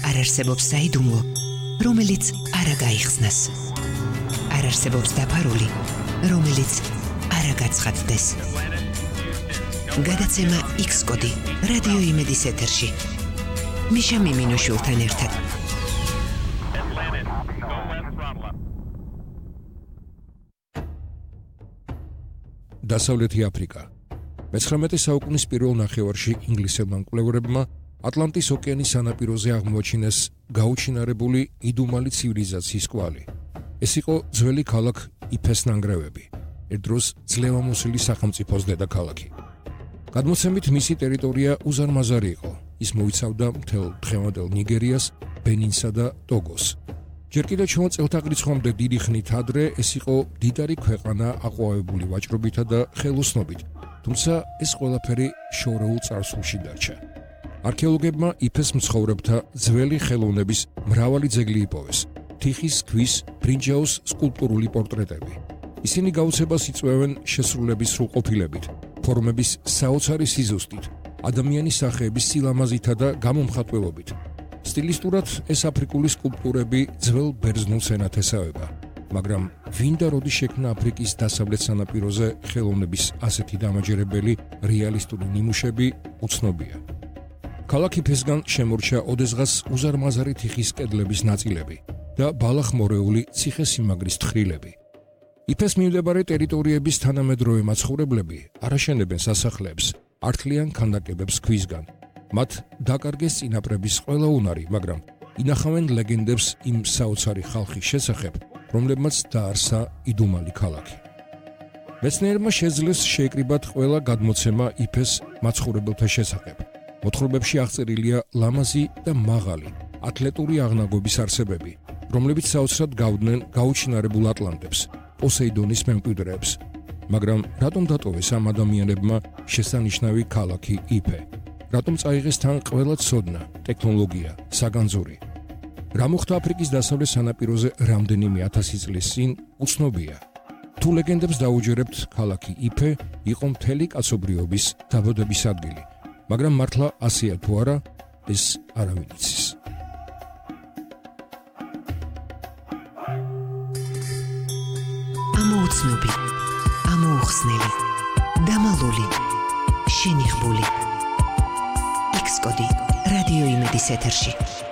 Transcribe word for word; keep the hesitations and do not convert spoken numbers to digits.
არ არსებობს საიდუმლო, რომელიც არ გაიხსნას. არ არსებობს დაფარული, რომელიც არ გაცხადდეს. გადაცემა X კოდი რადიო იმედის ეთერში. მიშა მიმინოშვილთან ერთად. დასავლეთი აფრიკა. მეცხრამეტე საუკუნის პირველ ნახევარში ინგლისელმა მკვლევარებმა ატლანტის ოკეანის სანაპიროზე აღმოაჩინეს გაუჩინარებული იდუმალი ცივილიზაციის კვალი. ეს იყო ძველი ქალაქ იფეს ნანგრევები, ერთ დროს ძლევამოსილი სახელმწიფოს დედაქალაქი. გადმოცემით მისი ტერიტორია უზარმაზარი იყო. ის მოიცავდა მთელ დღევანდელ ნიგერიას, ბენინსა და ტოგოს. ჯერ კიდევ ჩვენ წელთაღრიცხვამდე დიდი ხნით ადრე ეს იყო დიდარი ქვეყანა აყვავებული ვაჭრობითა და ხელოსნობით, თუმცა ეს ყველაფერი შორეულ წარსულში დარჩა. არქეოლოგებმა იფეს მცხოვრებთა ძველი ხელოვნების მრავალი ძეგლი იპოვეს. თიხის, ქვის, ბრინჯაოს სკულპტურული პორტრეტები. ისინი გაუცებას იწვევენ შესრულების სრულყოფილებით, ფორმების საოცარი სიზუსტით, ადამიანის სახეების სილამაზითა და გამომხატველობით. სტილისტურად ეს აფრიკული სკულპტურები ძველ ბერძნულს ენათესავება, მაგრამ ვინ და როდის შექმნა აფრიკის დასავლეთ სანაპიროზე ხელოვნების ასეთი დამაჯერებელი რეალისტური ნიმუშები უცნობია. ქალაქ იფესგან შემორჩა ოდესღაც უზარმაზარი თიხის კედლების ნაწილები და ბალახმორეული ციხესიმაგრის თხრილები. იფეს მიმდებარე ტერიტორიების თანამედროვე მაცხოვრებლები არაშენებენ სასახლეებს, ართლიან ქანდაკებებს ქვისგან. მათ დაკარგეს წინაპრების ყველა უნარი, მაგრამ ინახავენ ლეგენდებს იმ საოცარი ხალხის შესახებ, რომლებმაც დაარსა იდუმალი ქალაქი. მეცნიერებმა შეძლეს შეეკრიბათ ყველა გადმოცემა იფეს მაცხოვრებელთა შესახებ. მოთხრობებში აღწერილია ლამაზი და მაღალი, ათლეტური აღნაგობის არსებები, რომლებიც საოცრად გავდნენ გაუჩინარებულ ატლანტებს, პოსეიდონის მემკვიდრეებს. მაგრამ რატომ დატოვეს ამ ადამიანებმა შესანიშნავი ქალაქი იფე? რატომ წაიღეს თან ყველა ცოდნა, ტექნოლოგია, საგანძური? რა მოხდა აფრიკის დასავლეთ სანაპიროზე რამდენიმე ათასი წლის წინ, უცნობია. თუ ლეგენდებს დაუჯერებთ, ქალაქი იფე იყო მთელი კაცობრიობის დაბადების ადგილი, მაგრამ მართლა ასეა თუ არა, ეს არავინ იცის. ამოუცნობი, ამოუხსნელი, დამალული, შენიღბული. X კოდი რადიო იმედის ეთერში.